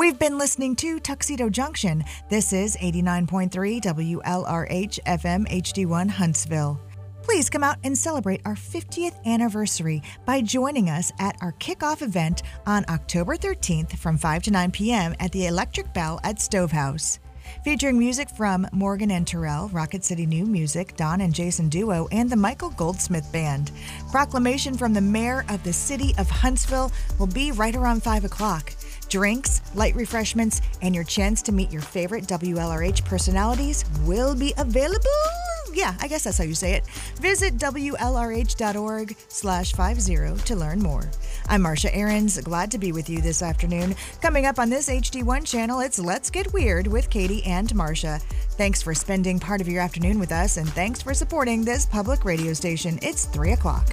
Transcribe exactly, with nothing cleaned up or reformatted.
We've been listening to Tuxedo Junction. This is eighty-nine point three W L R H F M H D one Huntsville. Please come out and celebrate our fiftieth anniversary by joining us at our kickoff event on October thirteenth from five to nine p.m. at the Electric Bell at Stovehouse. Featuring music from Morgan and Terrell, Rocket City New Music, Don and Jason Duo, and the Michael Goldsmith Band. Proclamation from the Mayor of the City of Huntsville will be right around five o'clock. Drinks, light refreshments, and your chance to meet your favorite W L R H personalities will be available. Yeah, I guess that's how you say it. Visit W L R H dot org slash fifty to learn more. I'm Marsha Ahrens, glad to be with you this afternoon. Coming up on this H D one channel, it's Let's Get Weird with Katie and Marsha. Thanks for spending part of your afternoon with us, and thanks for supporting this public radio station. It's three o'clock.